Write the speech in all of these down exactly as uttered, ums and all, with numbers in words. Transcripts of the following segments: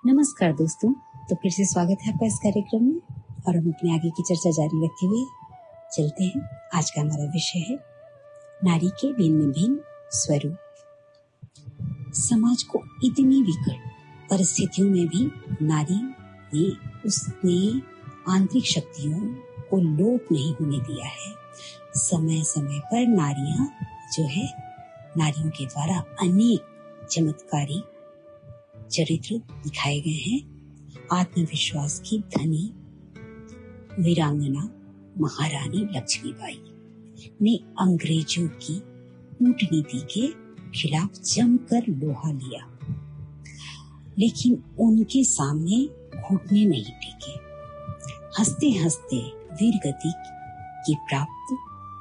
नमस्कार दोस्तों, तो फिर से स्वागत है आपका इस कार्यक्रम में और हम अपने आगे की चर्चा जारी रखते हुए चलते हैं। आज का हमारा विषय है नारी के भिन्न भिन्न स्वरूप। समाज को इतनी विकट परिस्थितियों में भी नारी ने उसने आंतरिक शक्तियों को लोप नहीं होने दिया है। समय समय पर नारियां जो है नारियों के द्वारा अनेक चमत्कारी चरित्र दिखाए गए हैं। आत्मविश्वास की धनी वीरांगना महारानी लक्ष्मीबाई ने अंग्रेजों की कूटनीति के खिलाफ जमकर लोहा लिया, लेकिन उनके सामने घुटने नहीं टेके। हंसते हंसते वीर गति की प्राप्त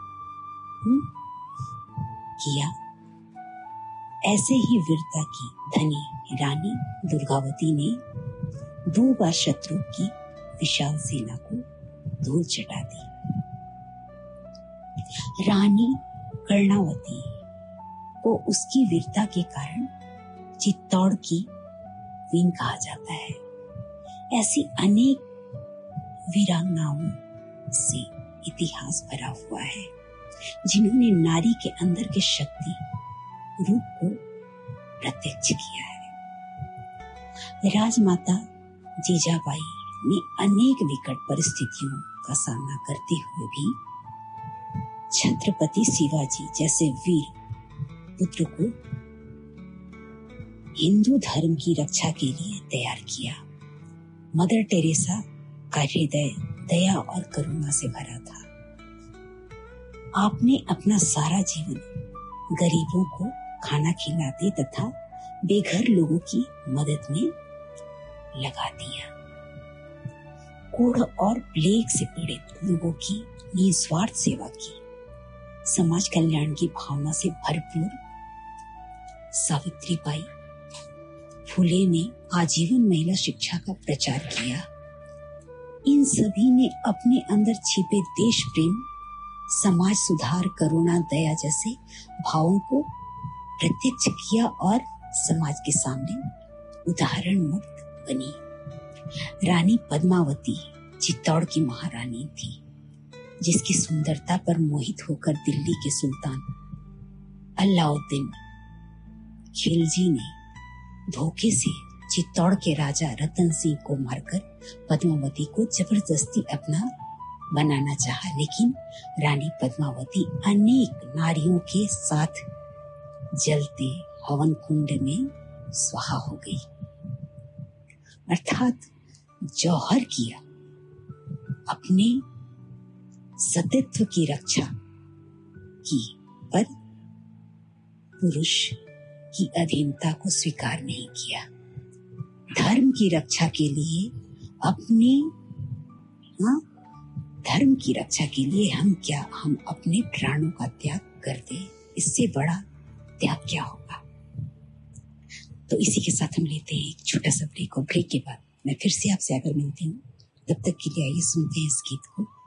किया। ऐसे ही वीरता की धनी रानी दुर्गावती ने दो बार शत्रु की विशाल सेना को धूल चटा दी। रानी कर्णावती को उसकी वीरता के कारण चित्तौड़ की क्वीन कहा जाता है। ऐसी अनेक वीरांगनाओं से इतिहास भरा हुआ है, जिन्होंने नारी के अंदर के शक्ति रूप को प्रत्यक्ष किया है। राजमाता जीजाबाई ने अनेक विकट परिस्थितियों का सामना करते हुए भी छत्रपति शिवाजी जैसे वीर पुत्र को हिंदू धर्म की रक्षा के लिए तैयार किया। मदर टेरेसा का हृदय दया और करुणा से भरा था। आपने अपना सारा जीवन गरीबों को खाना खिलाते तथा बेघर लोगों की मदद में लगा दिया। कोढ़ और प्लेग से पीड़ित लोगों की निस्वार्थ सेवा की। समाज कल्याण की भावना से भरपूर सावित्रीबाई फुले ने आजीवन महिला शिक्षा का प्रचार किया। इन सभी ने अपने अंदर छिपे देश प्रेम, समाज सुधार, करुणा, दया जैसे भावों को प्रत्यक्ष किया और समाज के सामने उदाहरण मुक्त बनी। रानी पद्मावती चित्तौड़ की महारानी थी, जिसकी सुंदरता पर मोहित होकर दिल्ली के सुल्तान अलाउद्दीन खिलजी ने धोखे से चित्तौड़ के राजा रतन सिंह को मारकर पद्मावती को जबरदस्ती अपना बनाना चाहा, लेकिन रानी पद्मावती अनेक नारियों के साथ जलते हवन कुंड में स्वाहा हो गई, अर्थात जौहर किया। अपने सतीत्व की रक्षा की, पर पुरुष की अधीनता को स्वीकार नहीं किया। धर्म की रक्षा के लिए अपने हाँ, धर्म की रक्षा के लिए हम क्या हम अपने प्राणों का त्याग कर दे, इससे बड़ा त्याग क्या होगा। तो इसी के साथ हम लेते हैं एक छोटा सा ब्रेक, और ब्रेक के बाद मैं फिर से आपसे आकर मिलती हूँ। तब तक के लिए आइए सुनते हैं इस गीत को।